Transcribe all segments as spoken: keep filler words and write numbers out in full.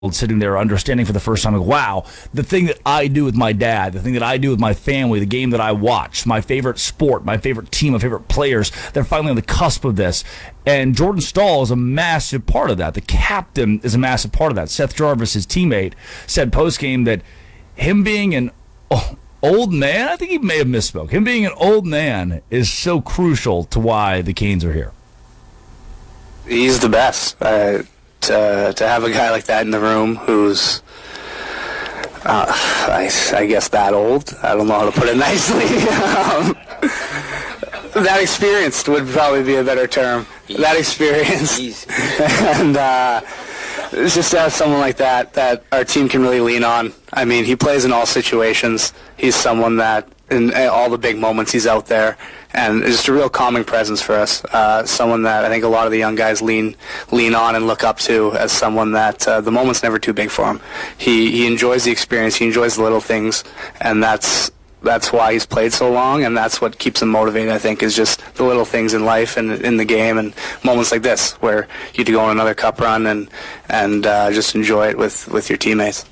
sitting there understanding for the first time, like, wow, the thing that I do with my dad, the thing that I do with my family, the game that I watch, my favorite sport, my favorite team, my favorite players, they're finally on the cusp of this. And Jordan Staal is a massive part of that. The captain is a massive part of that. Seth Jarvis, his teammate, said post-game that him being an oh, old man, I think he may have misspoke, him being an old man is so crucial to why the Canes are here. He's the best. Uh, to, to have a guy like that in the room who's, uh, I, I guess, that old. I don't know how to put it nicely. um, that experienced would probably be a better term. Easy. That experience. and uh, it's just to have someone like that that our team can really lean on. I mean, he plays in all situations. He's someone that in all the big moments he's out there, and it's just a real calming presence for us. Uh, someone that I think a lot of the young guys lean lean on and look up to as someone that uh, the moment's never too big for him. He he enjoys the experience. He enjoys the little things, and that's that's why he's played so long, and that's what keeps him motivated. I think is just the little things in life and in the game, and moments like this where you get to go on another cup run and and uh, just enjoy it with with your teammates.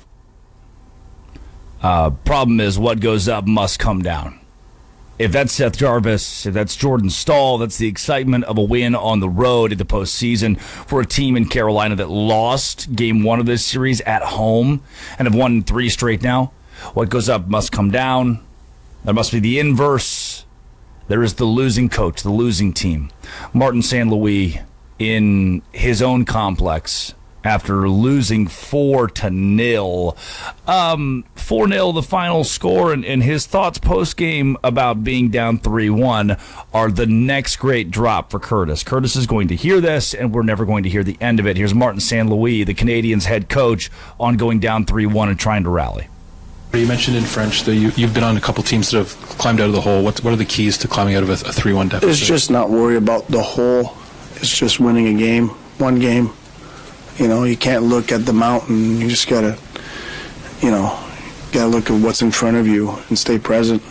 Uh, problem is, what goes up must come down. If that's Seth Jarvis, if that's Jordan Staal, that's the excitement of a win on the road in the postseason for a team in Carolina that lost game one of this series at home and have won three straight now. What goes up must come down. There must be the inverse. There is the losing coach, the losing team. Martin Saint Louis in his own complex after losing four to nil. Um, four nil, the final score, and, and his thoughts post-game about being down three one are the next great drop for Curtis. Curtis is going to hear this, and we're never going to hear the end of it. Here's Martin Saint Louis, the Canadiens' head coach, on going down three one and trying to rally. You mentioned in French that you, you've been on a couple teams that have climbed out of the hole. What, what are the keys to climbing out of a three one deficit? It's just not worry about the hole. It's just winning a game, one game. You know, you can't look at the mountain. You just got to, you know, got to look at what's in front of you and stay present.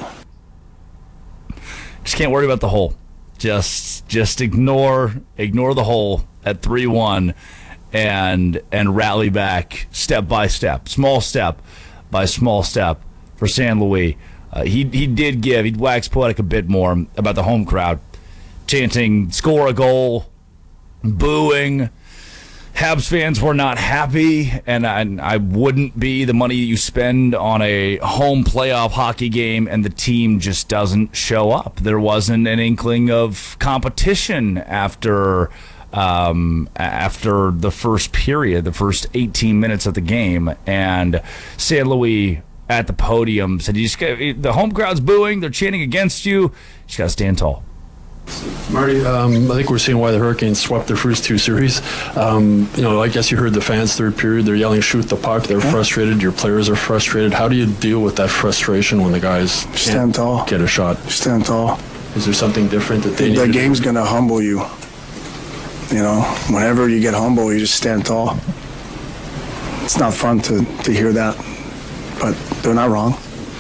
Just can't worry about the hole. Just just ignore ignore the hole at three one and and rally back step by step, small step by small step for Saint Louis. Uh, he, he did give, he'd wax poetic a bit more about the home crowd, chanting, score a goal, booing. Habs fans were not happy, and I, I wouldn't be. The money you spend on a home playoff hockey game and the team just doesn't show up. There wasn't an inkling of competition after um, after the first period, the first eighteen minutes of the game, and Saint Louis at the podium said, "You just got, the home crowd's booing, they're chanting against you. You just got to stand tall." Marty, um, I think we're seeing why the Hurricanes swept their first two series. Um, you know, I guess you heard the fans third period. They're yelling, "Shoot the puck!" They're yeah. frustrated. Your players are frustrated. How do you deal with that frustration when the guys stand tall, get a shot? Stand tall. Is there something different that they? The, need the game's going to humble you. You know, whenever you get humble, you just stand tall. It's not fun to to hear that, but they're not wrong.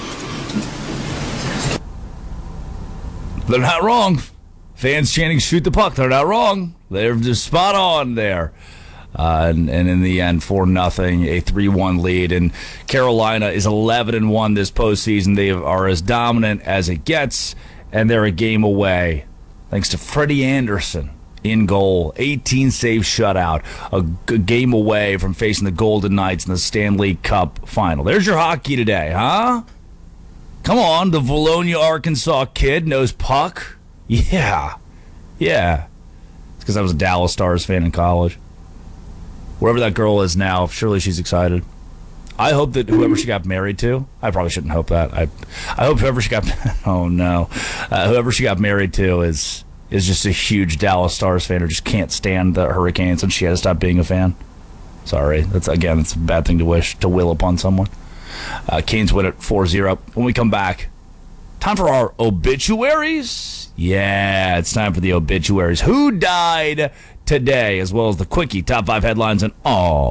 They're not wrong. Fans chanting, "Shoot the puck." They're not wrong. They're just spot on there. Uh, and, and in the end, four nothing, a three one lead. And Carolina is eleven and one this postseason. They are as dominant as it gets, and they're a game away, thanks to Freddie Anderson in goal. eighteen save shutout. A good game away from facing the Golden Knights in the Stanley Cup final. There's your hockey today, huh? Come on, the Valonia, Arkansas kid knows puck. Yeah, yeah. It's because I was a Dallas Stars fan in college. Wherever that girl is now, surely she's excited. I hope that whoever she got married to, I probably shouldn't hope that. I I hope whoever she got, oh no, uh, whoever she got married to is is just a huge Dallas Stars fan or just can't stand the Hurricanes and she had to stop being a fan. Sorry, that's again, it's a bad thing to wish, to will upon someone. Uh, Canes win it four zero. When we come back, time for our obituaries. Yeah, it's time for the obituaries. Who died today, as well as the quickie top five headlines in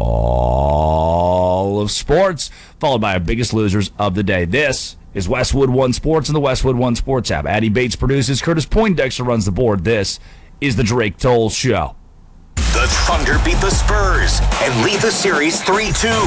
all of sports, followed by our biggest losers of the day. This is Westwood One Sports and the Westwood One Sports app. Addie Bates produces. Curtis Poindexter runs the board. This is the Drake Toll Show. The Thunder beat the Spurs and lead the series three two.